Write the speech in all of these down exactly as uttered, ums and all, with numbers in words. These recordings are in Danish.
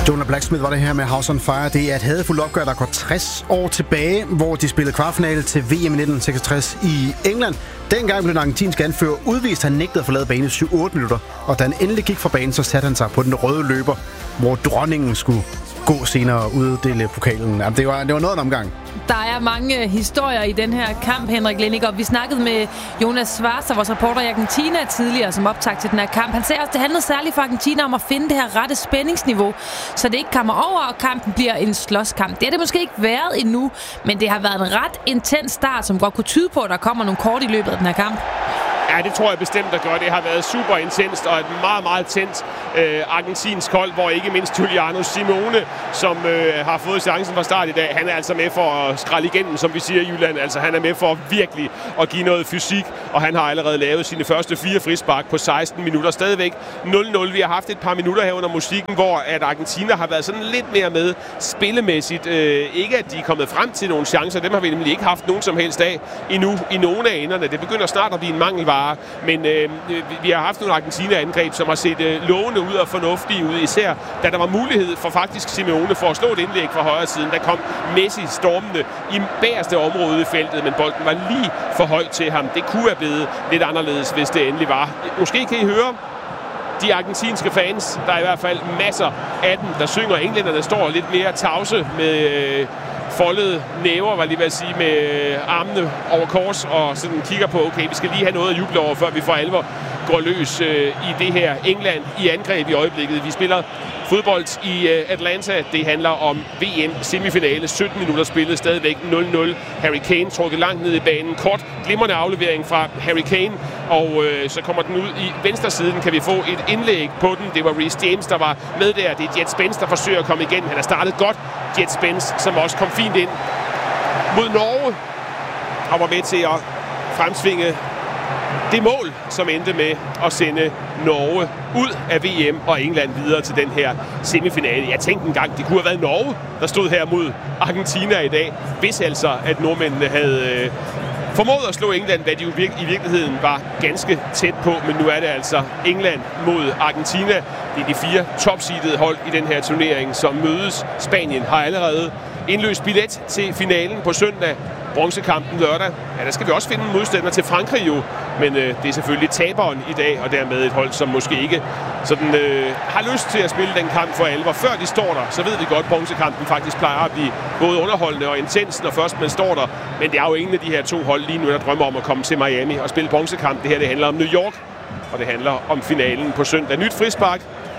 Jonah Blacksmith var det her med House on Fire. Det er et hadefuldt opgør, der går tres år tilbage, hvor de spillede kvartfinale til V M i nitten seksogtres i England. Dengang blev den argentinske anfører udvist. Han nægtede at forlade banen i syv otte minutter, og da han endelig gik fra banen, så satte han sig på den røde løber, hvor dronningen skulle gå senere og uddele pokalen. Jamen, det var, det var noget af en omgang. Der er mange historier i den her kamp, Henrik Lennig, og vi snakkede med Jonas Schwarzer, vores reporter i Argentina tidligere, som optag til den her kamp. Han sagde også, at det handlede særligt for Argentina om at finde det her rette spændingsniveau, så det ikke kommer over, og kampen bliver en slåskamp. Det har det måske ikke været endnu, men det har været en ret intens start, som godt kunne tyde på, at der kommer nogle kort i løbet af den her kamp. Ja, det tror jeg bestemt, der gør. Det har været super intenst og et meget, meget tændt øh, argentinsk hold, hvor ikke mindst Juliano Simeone, som øh, har fået chancen fra start i dag, han er altså med for at skralde igennem, som vi siger i Jylland. Altså, han er med for virkelig at give noget fysik, og han har allerede lavet sine første fire frispark på seksten minutter. Stadigvæk nul nul. Vi har haft et par minutter her under musikken, hvor at Argentina har været sådan lidt mere med spillemæssigt. Øh, ikke at de er kommet frem til nogle chancer. Dem har vi nemlig ikke haft nogen som helst af endnu i nogle af enderne. Det begynder snart at blive en mangelvare. Men øh, vi har haft nogle Argentina-angreb, som har set øh, lovende ud og fornuftige ud, især da der var mulighed for faktisk Simeone for at slå et indlæg fra højre siden. Der kom Messi stormende i bagerste område i feltet, men bolden var lige for højt til ham. Det kunne have blevet lidt anderledes, hvis det endelig var. Måske kan I høre de argentinske fans. Der er i hvert fald masser af dem, der synger. Englænderne står lidt mere tavse med øh, foldede næver, var lige ved at sige, med armene over kors og sådan kigger på, okay, vi skal lige have noget at juble over, før vi for alvor går løs øh, i det her England i angreb i øjeblikket. Vi spiller fodbold i øh, Atlanta. Det handler om V M-semifinale. sytten minutter spillet, stadigvæk nul nul. Harry Kane trukket langt ned i banen. Kort, glimrende aflevering fra Harry Kane, og øh, så kommer den ud i venstre siden. Kan vi få et indlæg på den? Det var Reece James, der var med der. Det er Jet Spence, der forsøger at komme igen. Han har startet godt. Jet Spence, som også kom fint ind mod Norge, og var med til at fremsvinge det mål, som endte med at sende Norge ud af V M og England videre til den her semifinale. Jeg tænkte engang, det kunne have været Norge, der stod her mod Argentina i dag, hvis altså, at nordmændene havde øh, formået at slå England, hvad de jo virke, i virkeligheden var ganske tæt på, men nu er det altså England mod Argentina. Det er de fire topseedede hold i den her turnering, som mødes. Spanien har allerede indløst billet til finalen på søndag. Bronzekampen lørdag. Ja, der skal vi også finde en modstander til Frankrig jo, men øh, det er selvfølgelig taberen i dag, og dermed et hold, som måske ikke sådan, øh, har lyst til at spille den kamp for alvor. Før de står der, så ved vi godt, at bronzekampen faktisk plejer at blive både underholdende og intens, når først man står der. Men det er jo ingen af de her to hold lige nu, der drømmer om at komme til Miami og spille bronzekamp. Det her, det handler om New York, og det handler om finalen på søndag. Nyt frispark.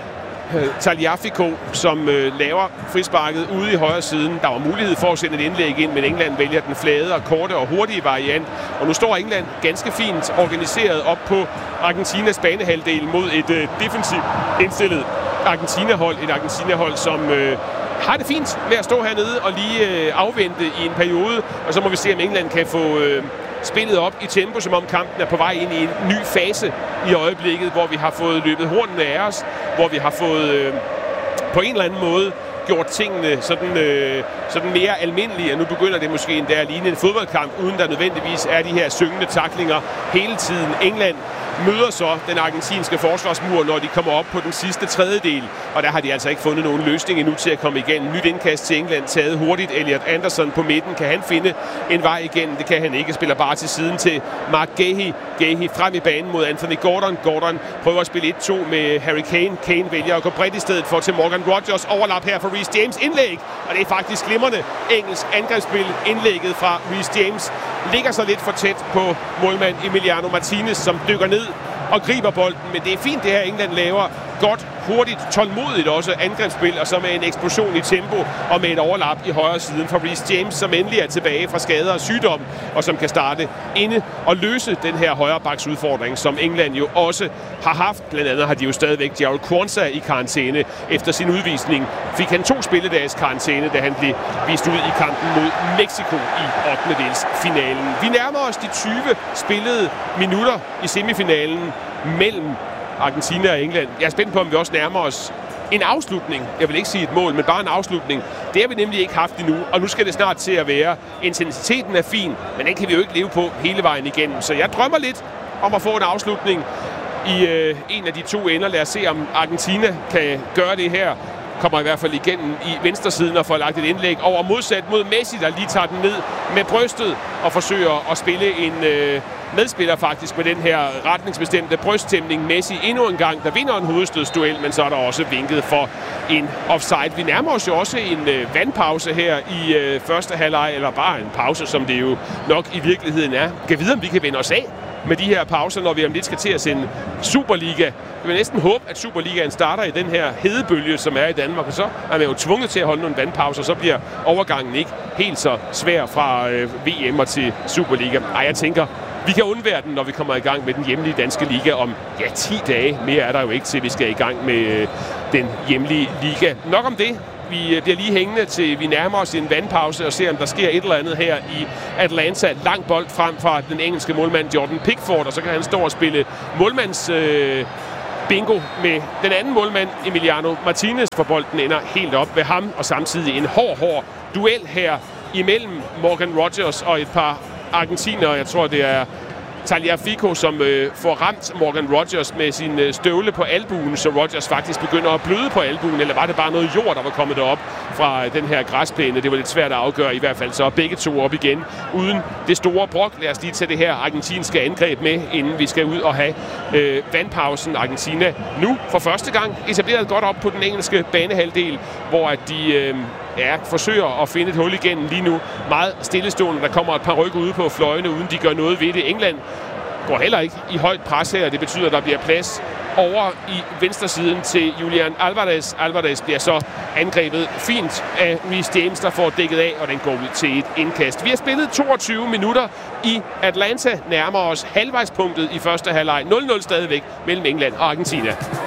Tagliafico, som øh, laver frisparket ude i højre siden. Der var mulighed for at sende et indlæg ind, men England vælger den flade og korte og hurtige variant. Og nu står England ganske fint organiseret op på Argentinas banehalvdel mod et øh, defensivt indstillet Argentina-hold. Et Argentina-hold, som øh, har det fint med at stå hernede og lige øh, afvente i en periode. Og så må vi se, om England kan få Øh, spillet op i tempo, som om kampen er på vej ind i en ny fase i øjeblikket, hvor vi har fået løbet hornene af os, hvor vi har fået øh, på en eller anden måde gjort tingene sådan, øh, sådan mere almindelige, og nu begynder det måske endda at ligne en fodboldkamp, uden der nødvendigvis er de her syngende tacklinger hele tiden. England møder så den argentinske forsvarsmur, når de kommer op på den sidste tredjedel, og der har de altså ikke fundet nogen løsning endnu til at komme igennem. Nyt indkast til England taget hurtigt. Elliot Anderson på midten. Kan han finde en vej igennem? Det kan han ikke. Spiller bare til siden til Mark Gahey. Gahey frem i banen mod Anthony Gordon. Gordon prøver at spille et to med Harry Kane. Kane vælger at gå bredt i stedet for til Morgan Rogers. Overlap her for Reece James. Indlæg, og det er faktisk glimrende engelsk angrebsspil. Indlægget fra Reece James ligger så lidt for tæt på målmand Emiliano Martinez, som dykker ned og griber bolden, men det er fint, det her England laver. Godt, hurtigt, tålmodigt også angrebsspil, og så med en eksplosion i tempo og med et overlap i højre siden for Reece James, som endelig er tilbage fra skader og sygdom, og som kan starte inde og løse den her højrebacks udfordring, som England jo også har haft. Blandt andet har de jo stadigvæk Jarrell Quansah i karantæne. Efter sin udvisning fik han to spilledages karantæne, da han blev vist ud i kampen mod Mexico i ottendedelsfinalen. Vi nærmer os de tyve spillede minutter i semifinalen mellem Argentina og England. Jeg er spændt på, om vi også nærmer os en afslutning. Jeg vil ikke sige et mål, men bare en afslutning. Det har vi nemlig ikke haft endnu, og nu skal det snart til at være. Intensiteten er fin, men den kan vi jo ikke leve på hele vejen igennem. Så jeg drømmer lidt om at få en afslutning i øh, en af de to ender. Lad os se, om Argentina kan gøre det her. kommer i hvert fald igennem i venstre siden og får lagt et indlæg over modsat mod Messi, der lige tager den ned med brystet og forsøger at spille en øh, medspiller faktisk med den her retningsbestemte brysttæmning. Messi endnu en gang, der vinder en hovedstødsduel, men så er der også vinket for en offside. Vi nærmer os jo også en øh, vandpause her i øh, første halvleg, eller bare en pause, som det jo nok i virkeligheden er. Kan vide, om vi kan vende os af med de her pauser, når vi om lidt skal til at sende Superliga. Jeg vil næsten håbe, at Superligaen starter i den her hedebølge, som er i Danmark, og så er man jo tvunget til at holde nogle vandpauser, så bliver overgangen ikke helt så svær fra øh, V M'er til Superliga. Ej, jeg tænker, vi kan undvære den, når vi kommer i gang med den hjemlige danske liga om ja, ti dage. Mere er der jo ikke til, vi skal i gang med øh, den hjemlige liga. Nok om det. Vi bliver lige hængende til vi nærmer os en vandpause og ser, om der sker et eller andet her i Atlanta. Lang bold frem fra den engelske målmand Jordan Pickford, og så kan han stå og spille målmands øh, bingo med den anden målmand Emiliano Martinez, for bolden ender helt op ved ham, og samtidig en hård, hård duel her imellem Morgan Rogers og et par argentinere. Jeg tror, det er Tagliafico, som øh, får ramt Morgan Rogers med sin øh, støvle på albuen, så Rogers faktisk begynder at bløde på albuen, eller var det bare noget jord, der var kommet derop fra øh, den her græsplæne? Det var lidt svært at afgøre i hvert fald, så begge to op igen uden det store brok. Lad os lige tage det her argentinske angreb med, inden vi skal ud og have øh, vandpausen. Argentina nu for første gang etableret godt op på den engelske banehalvdel, hvor at de øh, ja, forsøger at finde et hul igennem lige nu. Meget stillestående. Der kommer et par rykker ude på fløjene, uden de gør noget ved det. England går heller ikke i højt pres her. Det betyder, at der bliver plads over i venstre siden til Julian Alvarez. Alvarez bliver så angrebet fint af Reece James, der får dækket af, og den går ud til et indkast. Vi har spillet toogtyve minutter i Atlanta, nærmer os halvvejspunktet i første halvleg. nul nul stadigvæk mellem England og Argentina.